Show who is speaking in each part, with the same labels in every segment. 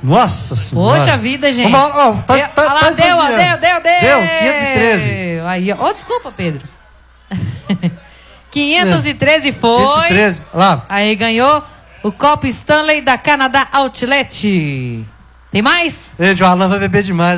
Speaker 1: Nossa senhora.
Speaker 2: Poxa vida, gente.
Speaker 1: Vamos, ó, tá
Speaker 2: deu.
Speaker 1: Deu, 513.
Speaker 2: Aí, ó. Desculpa, Pedro. 513 foi.
Speaker 1: 513, lá.
Speaker 2: Aí ganhou o copo Stanley da Canadá Outlet. Tem mais?
Speaker 1: Gente, o Alan vai beber demais.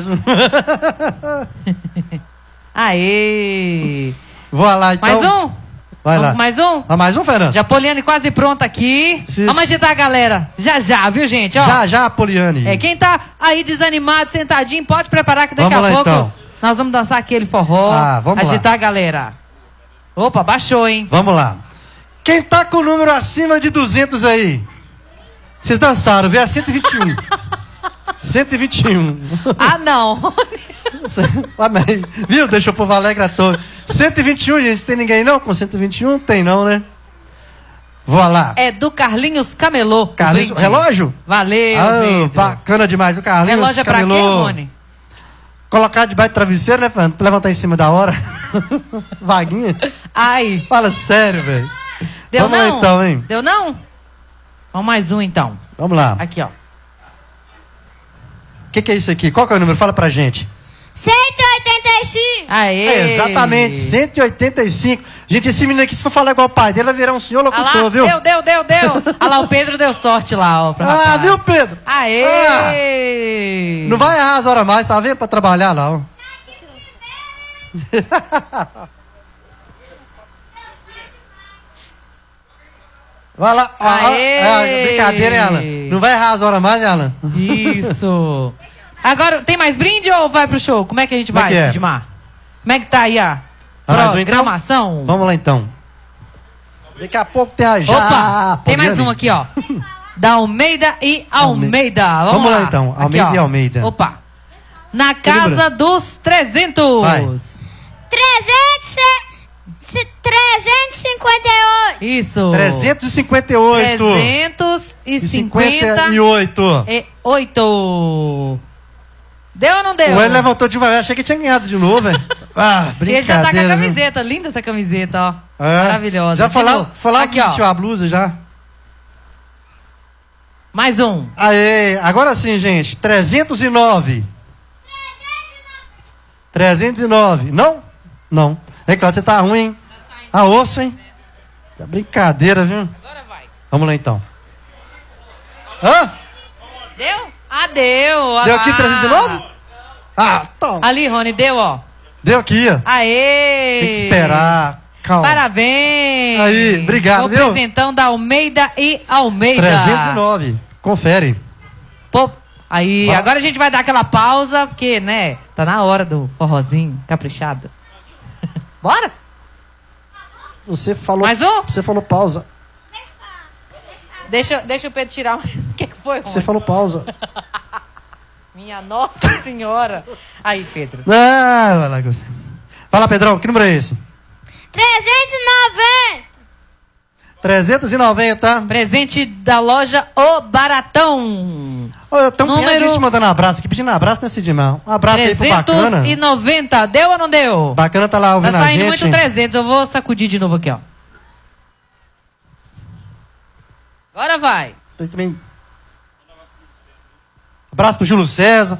Speaker 2: Aê.
Speaker 1: Vou lá, então.
Speaker 2: Mais um?
Speaker 1: Vai lá.
Speaker 2: Mais um?
Speaker 1: Mais um, Fernando?
Speaker 2: Já Poliane quase pronta aqui.
Speaker 1: Isso.
Speaker 2: Vamos agitar a galera. Já, viu, gente? Ó,
Speaker 1: Já, Poliane.
Speaker 2: quem tá aí desanimado, sentadinho, pode preparar que daqui
Speaker 1: Vamos
Speaker 2: a
Speaker 1: lá,
Speaker 2: pouco
Speaker 1: então.
Speaker 2: nós vamos dançar aquele forró.
Speaker 1: Vamos
Speaker 2: agitar
Speaker 1: lá.
Speaker 2: a galera. Opa, baixou, hein?
Speaker 1: Vamos lá. Quem tá com o número acima de 200 aí? Vocês dançaram, vê a 121. 121.
Speaker 2: Ah, não.
Speaker 1: Viu? Deixa o povo alegre à toa. 121, gente. Tem ninguém não com 121? Tem não, né? Vou lá.
Speaker 2: É do Carlinhos Camelô.
Speaker 1: Carlinhos, relógio?
Speaker 2: Valeu, Pedro.
Speaker 1: Bacana demais. O Carlinhos
Speaker 2: Relógio é pra
Speaker 1: Camelô.
Speaker 2: quê, Rony?
Speaker 1: Colocar debaixo do travesseiro, né, Fernando? Pra levantar em cima da hora. Vaguinha.
Speaker 2: Ai.
Speaker 1: Fala sério, velho.
Speaker 2: Deu
Speaker 1: Vamos
Speaker 2: não?
Speaker 1: lá, então, hein?
Speaker 2: Deu não? Vamos mais um, então.
Speaker 1: Vamos lá.
Speaker 2: Aqui, ó.
Speaker 1: O que é isso aqui? Qual que é o número? Fala pra gente.
Speaker 3: 185.
Speaker 2: Aê.
Speaker 1: Exatamente, 185. Gente, esse menino aqui, se for falar igual o pai dele, vai virar um senhor locutor,
Speaker 2: lá,
Speaker 1: viu?
Speaker 2: Deu. Olha lá, o Pedro deu sorte lá, ó. Pra
Speaker 1: viu, Pedro?
Speaker 2: Aê!
Speaker 1: Não vai errar as horas mais, tá vendo? Pra trabalhar lá, ó. Vai lá. Brincadeira, hein, Alan? Não vai errar as horas mais, hein, Alan?
Speaker 2: Isso. Agora, tem mais brinde ou vai pro show? Como é que a gente vai, Sidmar? Como é que tá aí a programação?
Speaker 1: Então? Vamos lá, então. Daqui a pouco tem a
Speaker 2: Opa, tem mais um aqui, ó. Da Almeida e Almeida. Vamos lá,
Speaker 1: então. Almeida
Speaker 2: aqui,
Speaker 1: e Almeida.
Speaker 2: Opa. Na casa dos 300.
Speaker 1: Vai.
Speaker 3: 358.
Speaker 2: Isso.
Speaker 1: 358.
Speaker 2: 358. Deu ou não deu?
Speaker 1: O ele levantou de uma vez, achei que tinha ganhado de novo, velho. Brincadeira.
Speaker 2: Ele já tá com a camiseta, linda essa camiseta, ó. Maravilhosa.
Speaker 1: Já falava que vestiu a blusa já.
Speaker 2: Mais um.
Speaker 1: Aê, agora sim, gente. 309. 309. Não? Não. É claro, você tá ruim, hein? Tá osso, hein? Tá brincadeira, viu?
Speaker 2: Agora vai.
Speaker 1: Vamos lá, então. Hã?
Speaker 2: Deu? Ah, deu.
Speaker 1: Deu aqui 309? Toma.
Speaker 2: Ali, Rony, deu, ó.
Speaker 1: Deu aqui, ó.
Speaker 2: Aê!
Speaker 1: Tem que esperar. Calma.
Speaker 2: Parabéns.
Speaker 1: Aí, obrigado, viu?
Speaker 2: Representão da Almeida e Almeida.
Speaker 1: 309. Confere.
Speaker 2: Pô, aí, agora a gente vai dar aquela pausa, porque, né, tá na hora do forrozinho caprichado. Bora?
Speaker 1: Você falou...
Speaker 2: Mais um?
Speaker 1: Você falou pausa.
Speaker 2: Deixa o Pedro tirar. O que foi, Rony?
Speaker 1: Você falou pausa.
Speaker 2: Minha Nossa Senhora. Aí, Pedro.
Speaker 1: Vai lá, você. Fala, Pedrão, que número é esse?
Speaker 3: 390.
Speaker 1: 390.
Speaker 2: Presente da loja O Baratão.
Speaker 1: Tem gente mandando abraço aqui, pedindo abraço, né, Sidmar? Um abraço aí pro Bacana.
Speaker 2: 390. Deu ou não deu?
Speaker 1: Bacana tá lá ouvindo
Speaker 2: tá saindo
Speaker 1: a gente.
Speaker 2: muito 300. Eu vou sacudir de novo aqui, ó. Agora vai.
Speaker 1: Tem também... Abraço pro Júlio César.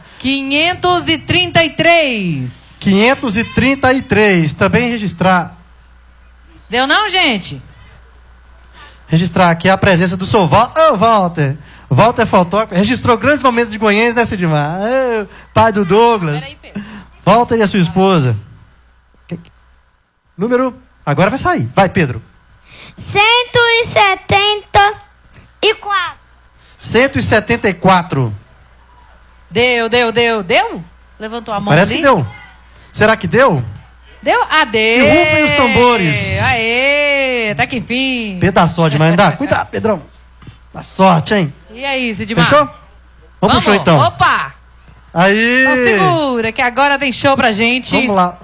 Speaker 2: 533.
Speaker 1: 533. Também registrar...
Speaker 2: Deu não, gente?
Speaker 1: Registrar aqui a presença do seu Walter. Walter fotógrafo. Registrou grandes momentos de Goiânia, né, Sidmar? Pai do Douglas.
Speaker 2: Peraí, Pedro.
Speaker 1: Walter e a sua esposa. Número... Agora vai sair. Vai, Pedro.
Speaker 3: 174.
Speaker 1: 174.
Speaker 2: Deu. Levantou a mão.
Speaker 1: Parece
Speaker 2: ali?
Speaker 1: que deu. Será que deu?
Speaker 2: Deu? Ah, deu.
Speaker 1: E rufem os tambores.
Speaker 2: Aê, até que enfim.
Speaker 1: Pedro dá sorte, mas não dá. Cuidado, Pedrão. Dá sorte, hein?
Speaker 2: E aí, Sidmar?
Speaker 1: Fechou? Vamos pro show, então.
Speaker 2: Opa!
Speaker 1: Aí.
Speaker 2: Então segura, que agora tem show pra gente.
Speaker 1: Vamos lá.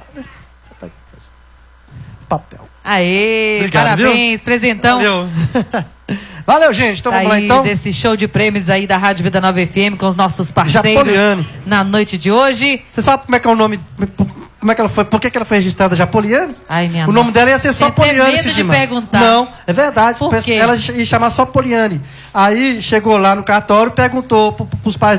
Speaker 1: Papel.
Speaker 2: Aê,
Speaker 1: Obrigado,
Speaker 2: parabéns,
Speaker 1: viu?
Speaker 2: presentão.
Speaker 1: Valeu. Valeu, gente. Então vamos lá, então.
Speaker 2: Desse show de prêmios aí da Rádio Vida Nova FM com os nossos parceiros
Speaker 1: Japoliane.
Speaker 2: na noite de hoje.
Speaker 1: Você sabe como é que é o nome... Como é que ela foi? Por que ela foi registrada Japoliane?
Speaker 2: Ai, minha
Speaker 1: O nome dela ia ser só
Speaker 2: Você tem
Speaker 1: Poliane,
Speaker 2: medo de
Speaker 1: Sidmar.
Speaker 2: perguntar.
Speaker 1: Não, é verdade.
Speaker 2: Por quê?
Speaker 1: Ela ia chamar só Poliane. Aí chegou lá no cartório, perguntou pros pais